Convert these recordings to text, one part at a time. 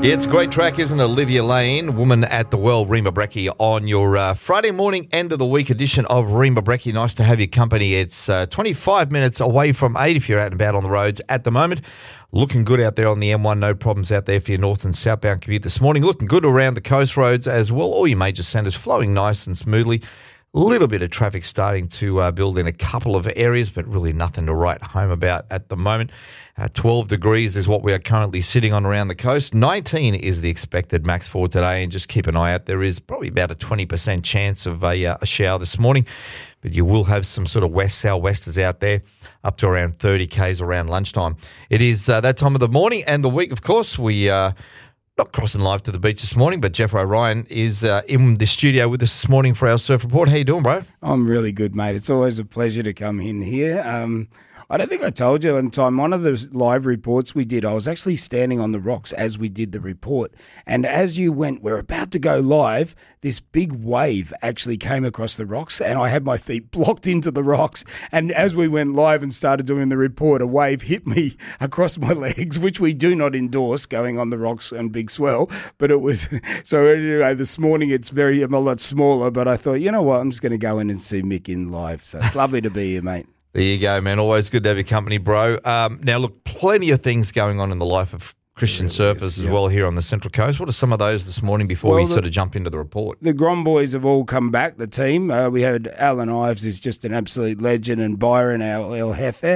Yeah, it's a great track, isn't it? Olivia Lane, Woman at the Well, Rima Breckie on your Friday morning, end of the week edition of Rima Breckie. Nice to have your company. It's 25 minutes away from 8 if you're out and about on the roads at the moment. Looking good out there on the M1. No problems out there for your north and southbound commute this morning. Looking good around the coast roads as well. All your major centres flowing nice and smoothly. A little bit of traffic starting to build in a couple of areas, but really nothing to write home about at the moment. 12 degrees is what we are currently sitting on around the coast. 19 is the expected max for today, and just keep an eye out. There is probably about a 20% chance of a shower this morning, but you will have some sort of west-southwesters out there up to around 30 k's around lunchtime. It is that time of the morning and the week, of course. We not crossing live to the beach this morning, but Jeff O'Ryan is in the studio with us this morning for our surf report. How you doing, bro? I'm really good, mate. It's always a pleasure to come in here. I don't think I told you on time, one of the live reports we did, I was actually standing on the rocks as we did the report. And as you went, we're about to go live, this big wave actually came across the rocks and I had my feet blocked into the rocks. And as we went live and started doing the report, a wave hit me across my legs, which we do not endorse going on the rocks and big swell. But it was, so anyway, this morning it's a lot smaller, but I thought, you know what, I'm just going to go in and see Mick in live. So it's lovely to be here, mate. There you go, man. Always good to have your company, bro. Now, look, plenty of things going on in the life of Christian surfers as well here on the Central Coast. What are some of those this morning before we sort of jump into the report? The Grom boys have all come back, the team. We had Alan Ives is just an absolute legend, and Byron, our El Jefe.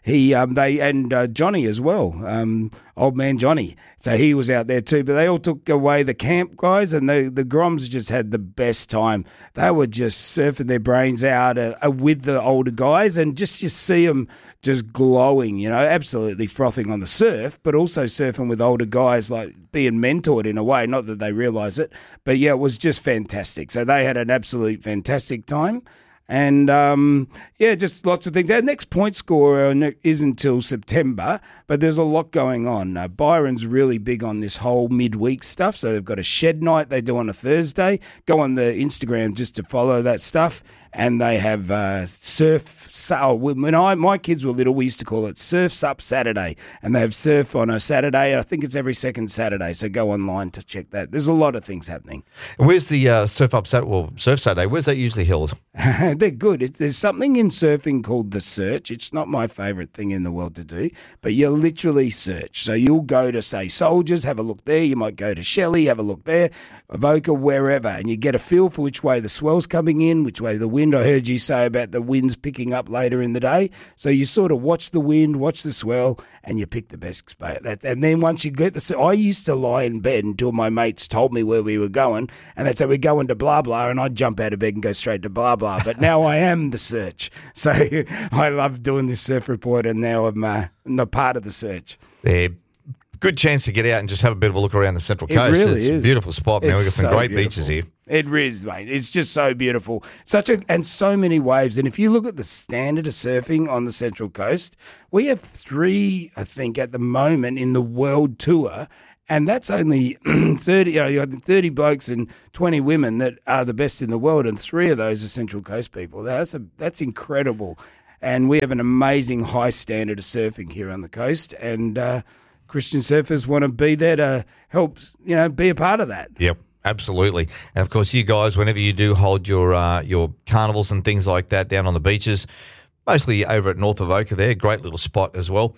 Johnny as well, old man Johnny. So he was out there too, but they all took away the camp guys, and the Groms just had the best time. They were just surfing their brains out with the older guys, and just you see them just glowing, you know, absolutely frothing on the surf, but also surfing with older guys, like being mentored in a way, not that they realise it, but yeah, it was just fantastic. So they had an absolute fantastic time. And, just lots of things. Our next point score isn't until September, but there's a lot going on. Byron's really big on this whole midweek stuff, so they've got a shed night they do on a Thursday. Go on the Instagram just to follow that stuff. And they have my kids were little, we used to call it Surf's Up Saturday. And they have surf on a Saturday. I think it's every second Saturday. So go online to check that. There's a lot of things happening. And where's the Surf Saturday? Where's that usually held? They're good. There's something in surfing called the search. It's not my favourite thing in the world to do, but you literally search. So you'll go to, say, Soldiers, have a look there. You might go to Shelley, have a look there, Avoca, wherever. And you get a feel for which way the swell's coming in, which way the wind. I heard you say about the winds picking up later in the day. So you sort of watch the wind, watch the swell, and you pick the best spot. And then once you get I used to lie in bed until my mates told me where we were going, and they'd say, we're going to blah, blah, and I'd jump out of bed and go straight to blah, blah. But now I am the search. So I love doing this surf report, and now I'm a part of the search. Yeah. Good chance to get out and just have a bit of a look around the Central Coast. It really is. A beautiful spot, man. We've got some great beaches here. It is, mate. It's just so beautiful. And so many waves. And if you look at the standard of surfing on the Central Coast, we have 3, I think, at the moment in the world tour. And that's only 30, you got 30 blokes and 20 women that are the best in the world. And 3 of those are Central Coast people. That's incredible. And we have an amazing high standard of surfing here on the coast. And Christian surfers want to be there to help, be a part of that. Yep, absolutely. And, of course, you guys, whenever you do hold your carnivals and things like that down on the beaches, mostly over at North Avoca there, great little spot as well.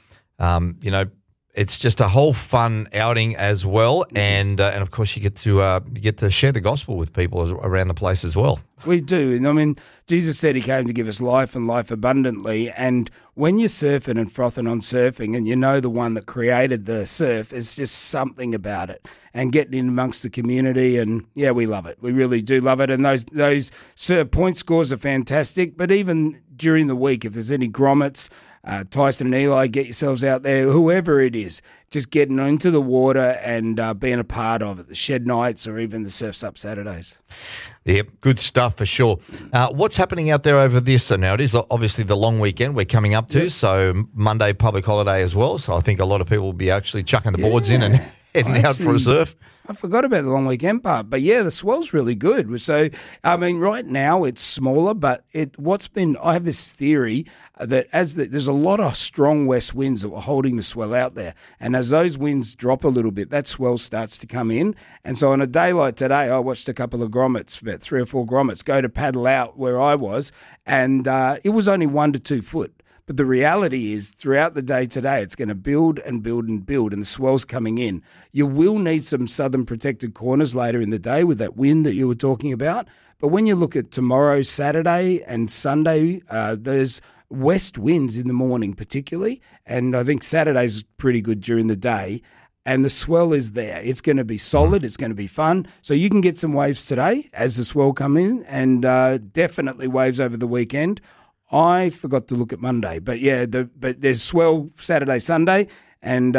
It's just a whole fun outing as well, and of course you get to share the gospel with people around the place as well. We do, and I mean, Jesus said He came to give us life and life abundantly. And when you're surfing and frothing on surfing, and you know the one that created the surf, it's just something about it. And getting in amongst the community, and yeah, we love it. We really do love it. And those surf point scores are fantastic. But even during the week, if there's any grommets, Tyson and Eli, get yourselves out there, whoever it is, just getting into the water and being a part of it, the shed nights or even the Surf's Up Saturdays. Yep, good stuff for sure. What's happening out there over this? So now it is obviously the long weekend we're coming up to, so Monday public holiday as well, so I think a lot of people will be actually chucking the boards in and heading out for a surf. I forgot about the long weekend part, but yeah, the swell's really good. So, I mean, right now it's smaller, but I have this theory that there's a lot of strong west winds that were holding the swell out there, and as those winds drop a little bit, that swell starts to come in. And so on a day like today, I watched a couple of grommets, about 3 or 4 grommets, go to paddle out where I was, and it was only 1 to 2 foot. But the reality is, throughout the day today, it's going to build and build and build, and the swell's coming in. You will need some southern protected corners later in the day with that wind that you were talking about. But when you look at tomorrow, Saturday and Sunday, there's west winds in the morning particularly, and I think Saturday's pretty good during the day. And the swell is there. It's going to be solid. It's going to be fun. So you can get some waves today as the swell come in, and definitely waves over the weekend. I forgot to look at Monday, but yeah, but there's swell Saturday, Sunday, and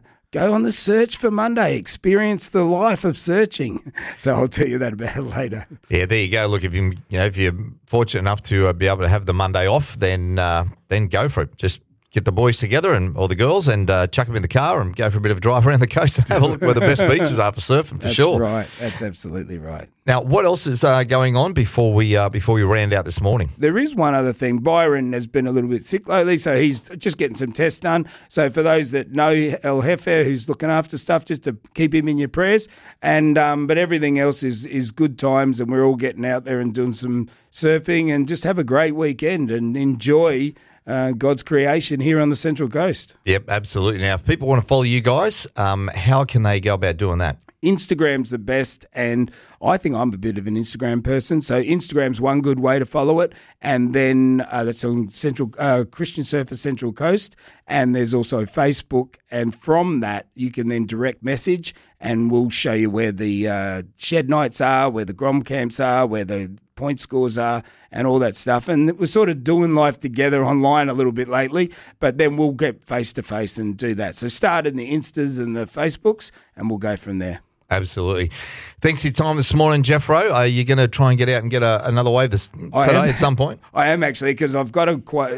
go on the search for Monday. Experience the life of searching. So I'll tell you that about it later. Yeah, there you go. Look, if you're fortunate enough to be able to have the Monday off, then go for it. Just get the boys together or the girls and chuck them in the car and go for a bit of a drive around the coast and have a look where the best beaches are for surfing, for sure. That's right. That's absolutely right. Now, what else is going on before we round out this morning? There is one other thing. Byron has been a little bit sick lately, so he's just getting some tests done. So for those that know El Jefe, who's looking after stuff, just to keep him in your prayers. And but everything else is good times, and we're all getting out there and doing some surfing and just have a great weekend and enjoy God's creation here on the Central Coast. Yep, absolutely. Now, if people want to follow you guys, how can they go about doing that? Instagram's the best, and I think I'm a bit of an Instagram person, so Instagram's one good way to follow it, and then that's on Christian Surfer Central Coast, and there's also Facebook, and from that you can then direct message, and we'll show you where the shed nights are, where the Grom camps are, where the point scores are, and all that stuff. And we're sort of doing life together online a little bit lately, but then we'll get face-to-face and do that. So start in the Instas and the Facebooks, and we'll go from there. Absolutely. Thanks for your time this morning, Jeffro. Are you going to try and get out and get another wave today at some point? I am actually, because I've got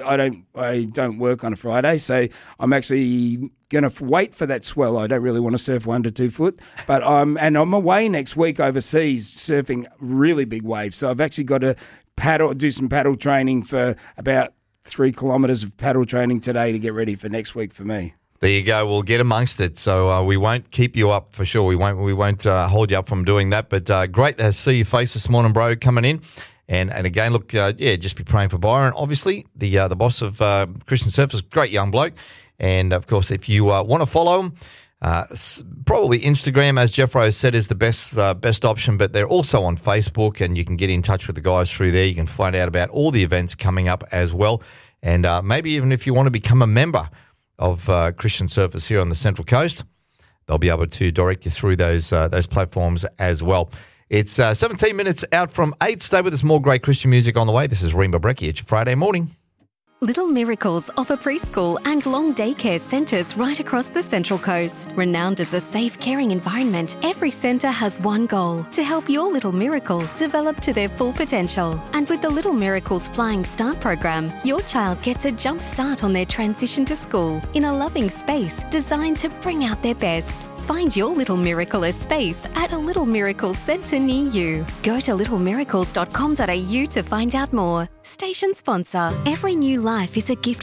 I don't work on a Friday, so I'm actually going to wait for that swell. I don't really want to surf 1 to 2 foot, but I'm away next week overseas surfing really big waves. So I've actually got to do some paddle training for about 3 kilometres of paddle training today to get ready for next week for me. There you go. We'll get amongst it. So we won't keep you up for sure. We won't hold you up from doing that. But great to see your face this morning, bro, coming in. And again, look, just be praying for Byron. Obviously, the boss of Christian Surfers, great young bloke. And of course, if you want to follow him, probably Instagram, as Jeffro said, is the best option. But they're also on Facebook, and you can get in touch with the guys through there. You can find out about all the events coming up as well. And maybe even if you want to become a member of Christian Surfers here on the Central Coast, they'll be able to direct you through those platforms as well. It's 17 minutes out from 8. Stay with us, more great Christian music on the way. This is Rima Brecky. It's your Friday morning. Little Miracles offer preschool and long daycare centres right across the Central Coast. Renowned as a safe, caring environment, every centre has one goal: to help your little miracle develop to their full potential. And with the Little Miracles Flying Start program, your child gets a jump start on their transition to school in a loving space designed to bring out their best. Find your Little Miracle space at a Little Miracles centre near you. Go to littlemiracles.com.au to find out more. Station sponsor. Every new life is a gift